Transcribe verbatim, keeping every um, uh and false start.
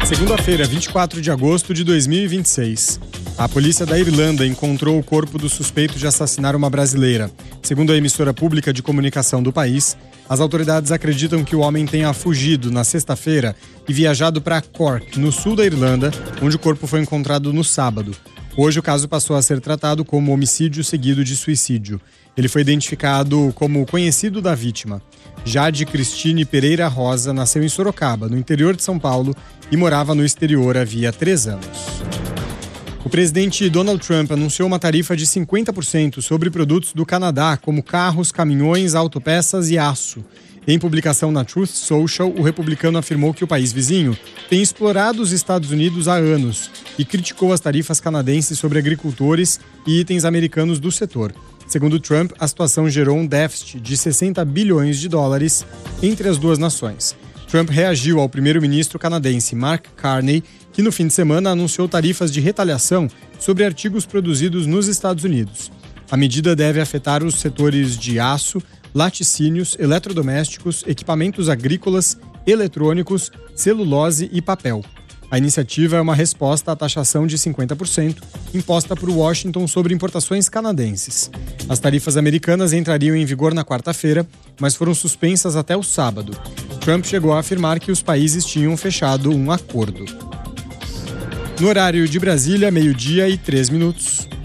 Segunda-feira, vinte e quatro de agosto de dois mil e vinte e seis. A polícia da Irlanda encontrou o corpo do suspeito de assassinar uma brasileira. Segundo a emissora pública de comunicação do país, as autoridades acreditam que o homem tenha fugido na sexta-feira e viajado para Cork, no sul da Irlanda, onde o corpo foi encontrado no sábado. Hoje o caso passou a ser tratado como homicídio seguido de suicídio. Ele foi identificado como conhecido da vítima. Jade Cristine Pereira Rosa nasceu em Sorocaba, no interior de São Paulo, e morava no exterior havia três anos. O presidente Donald Trump anunciou uma tarifa de cinquenta por cento sobre produtos do Canadá, como carros, caminhões, autopeças e aço. Em publicação na Truth Social, o republicano afirmou que o país vizinho tem explorado os Estados Unidos há anos e criticou as tarifas canadenses sobre agricultores e itens americanos do setor. Segundo Trump, a situação gerou um déficit de sessenta bilhões de dólares entre as duas nações. Trump reagiu ao primeiro-ministro canadense Mark Carney, que no fim de semana anunciou tarifas de retaliação sobre artigos produzidos nos Estados Unidos. A medida deve afetar os setores de aço, laticínios, eletrodomésticos, equipamentos agrícolas, eletrônicos, celulose e papel. A iniciativa é uma resposta à taxação de cinquenta por cento imposta por Washington sobre importações canadenses. As tarifas americanas entrariam em vigor na quarta-feira, mas foram suspensas até o sábado. Trump chegou a afirmar que os países tinham fechado um acordo. No horário de Brasília, meio-dia e três minutos.